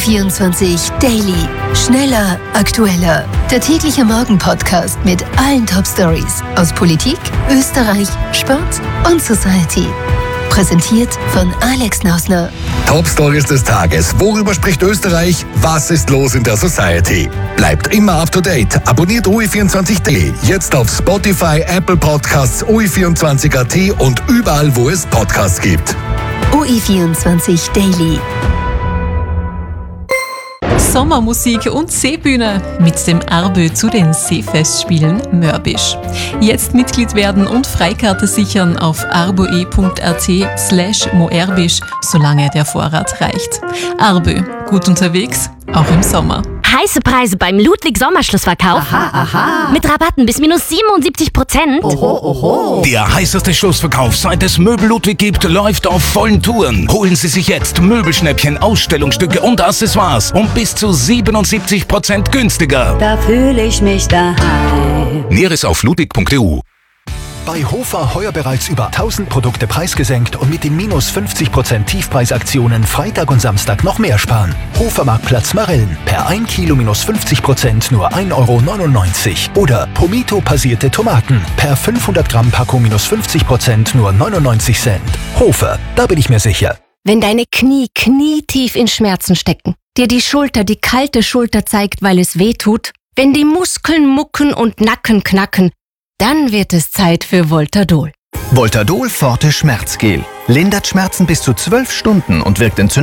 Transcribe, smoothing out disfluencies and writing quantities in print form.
OE24 Daily. Schneller, aktueller. Der tägliche Morgen-Podcast mit allen Top-Stories aus Politik, Österreich, Sport und Society. Präsentiert von Alex Nausner. Top-Stories des Tages. Worüber spricht Österreich? Was ist los in der Society? Bleibt immer up to date. Abonniert OE24 Daily. Jetzt auf Spotify, Apple Podcasts, OE24.at und überall, wo es Podcasts gibt. OE24 Daily. Sommermusik und Seebühne mit dem Arbö zu den Seefestspielen Mörbisch. Jetzt Mitglied werden und Freikarte sichern auf arboe.at/moerbisch, solange der Vorrat reicht. Arbö, gut unterwegs, auch im Sommer. Heiße Preise beim Ludwig Sommerschlussverkauf. Aha. Mit Rabatten bis minus 77%. Oho. Der heißeste Schlussverkauf, seit es Möbel Ludwig gibt, läuft auf vollen Touren. Holen Sie sich jetzt Möbelschnäppchen, Ausstellungsstücke und Accessoires um bis zu 77% günstiger. Da fühle ich mich daheim. Näheres auf ludwig.eu. Bei Hofer heuer bereits über 1000 Produkte preisgesenkt und mit den minus 50% Tiefpreisaktionen Freitag und Samstag noch mehr sparen. Hofermarktplatz Marillen. Per 1 Kilo minus 50% nur 1,99 €. Oder Pomito passierte Tomaten. Per 500 Gramm Packung minus 50% nur 99 Cent. Hofer, da bin ich mir sicher. Wenn deine Knie knietief in Schmerzen stecken, dir die Schulter die kalte Schulter zeigt, weil es weh tut, wenn die Muskeln mucken und Nacken knacken, dann wird es Zeit für Voltadol. Voltadol Forte Schmerzgel lindert Schmerzen bis zu 12 Stunden und wirkt entzündungshemmend